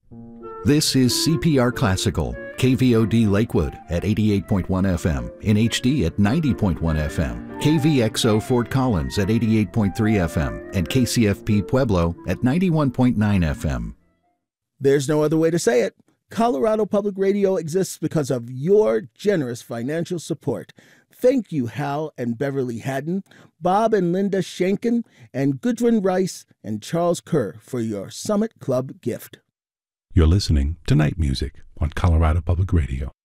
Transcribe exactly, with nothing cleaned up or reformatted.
This is C P R Classical, K V O D Lakewood at eighty-eight point one F M, in H D at ninety point one F M, K V X O Fort Collins at eighty-eight point three F M, and K C F P Pueblo at ninety-one point nine F M. There's no other way to say it. Colorado Public Radio exists because of your generous financial support. Thank you, Hal and Beverly Haddon, Bob and Linda Schenken, and Gudrun Rice and Charles Kerr for your Summit Club gift. You're listening to Night Music on Colorado Public Radio.